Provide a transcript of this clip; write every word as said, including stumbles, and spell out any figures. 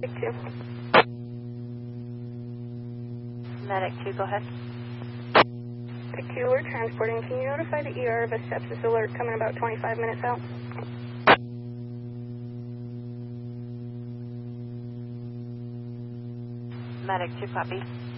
two. Medic two, go ahead. Medic two, we're transporting. Can you notify the E R of a sepsis alert coming about twenty-five minutes out? Medic two, copy.